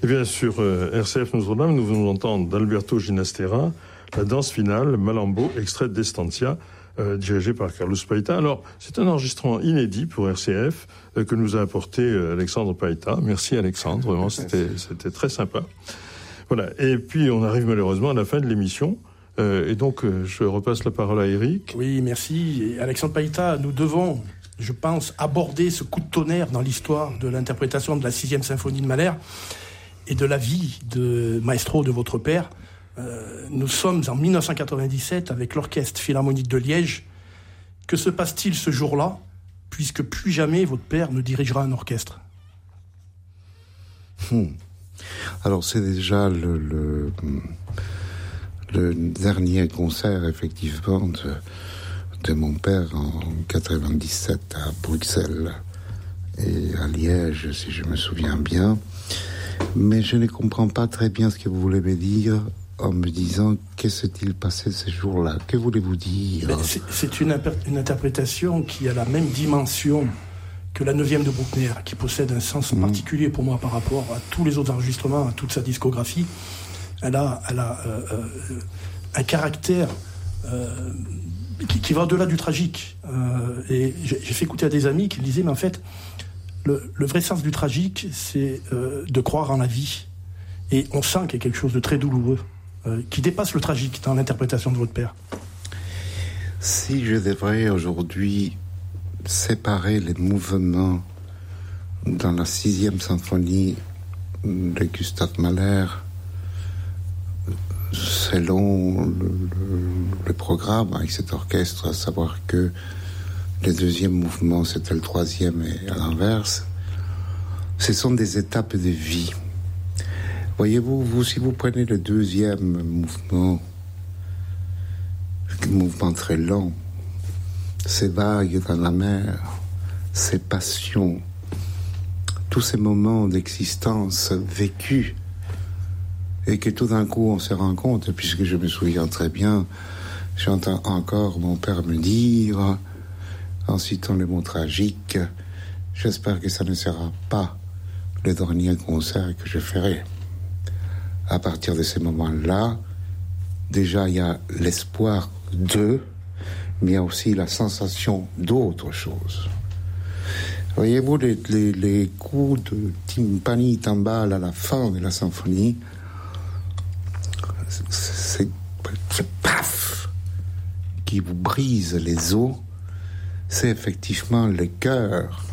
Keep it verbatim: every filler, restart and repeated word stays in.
Eh bien, sur euh, R C F Notre-Dame, nous venons d'entendre d'Alberto Ginastera la danse finale, Malambo, extrait d'Estancia, euh, dirigé par Carlos Paita. Alors, c'est un enregistrement inédit pour R C F euh, que nous a apporté euh, Alexandre Paita. Merci Alexandre, vraiment, c'était, c'était très sympa. Voilà, et puis on arrive malheureusement à la fin de l'émission. Euh, et donc, euh, je repasse la parole à Eric. Oui, merci. Et Alexandre Paita, nous devons, je pense, aborder ce coup de tonnerre dans l'histoire de l'interprétation de la sixième symphonie de Mahler et de la vie de maestro de votre père. Euh, nous sommes en dix-neuf cent quatre-vingt-dix-sept avec l'Orchestre Philharmonique de Liège. Que se passe-t-il ce jour-là, puisque plus jamais votre père ne dirigera un orchestre? hmm. Alors, c'est déjà le... le... le dernier concert, effectivement, de, de mon père en quatre-vingt-dix-sept à Bruxelles et à Liège, si je me souviens bien. Mais je ne comprends pas très bien ce que vous voulez me dire en me disant que s'est-il passé ce jour-là. Que voulez-vous dire? c'est, c'est une, une interprétation qui a la même dimension que la neuvième de Bruckner, qui possède un sens mmh. particulier pour moi par rapport à tous les autres enregistrements, à toute sa discographie. Elle a, elle a euh, euh, un caractère euh, qui, qui va au-delà du tragique. Euh, et j'ai, j'ai fait écouter à des amis qui me disaient, mais en fait, le, le vrai sens du tragique, c'est euh, de croire en la vie. Et on sent qu'il y a quelque chose de très douloureux, euh, qui dépasse le tragique dans l'interprétation de votre père. Si je devrais aujourd'hui séparer les mouvements dans la sixième symphonie de Gustav Mahler, selon le, le, le programme avec cet orchestre, à savoir que le deuxième mouvement c'était le troisième et à l'inverse, ce sont des étapes de vie. Voyez-vous, vous, si vous prenez le deuxième mouvement, un mouvement très lent, ces vagues dans la mer, ces passions, tous ces moments d'existence vécus, et que tout d'un coup on se rend compte, puisque je me souviens très bien, j'entends encore mon père me dire, en citant le mot tragique, j'espère que ça ne sera pas le dernier concert que je ferai. À partir de ces moments-là, déjà il y a l'espoir de, mais il y a aussi la sensation d'autre chose. Voyez-vous, les, les, les coups de timpani, timbales à la fin de la symphonie, c'est, c'est paf qui vous brise les os, c'est effectivement le cœur